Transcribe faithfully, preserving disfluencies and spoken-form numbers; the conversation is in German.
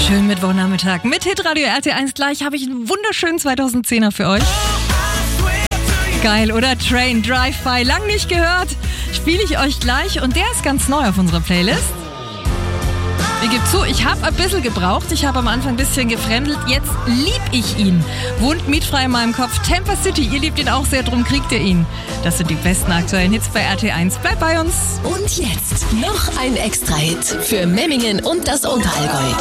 Schönen Mittwochnachmittag mit Hitradio R T eins. Gleich habe ich einen wunderschönen zweitausendzehner für euch. Geil, oder? Train, Drive-By, lang nicht gehört. Spiele ich euch gleich und der ist ganz neu auf unserer Playlist. Ich gebe zu, ich habe ein bisschen gebraucht. Ich habe am Anfang ein bisschen gefremdelt. Jetzt lieb ich ihn. Wohnt mietfrei in meinem Kopf. Tampa City, ihr liebt ihn auch sehr, drum kriegt ihr ihn. Das sind die besten aktuellen Hits bei R T eins. Bleibt bei uns. Und jetzt noch ein Extra-Hit für Memmingen und das Unterallgäu.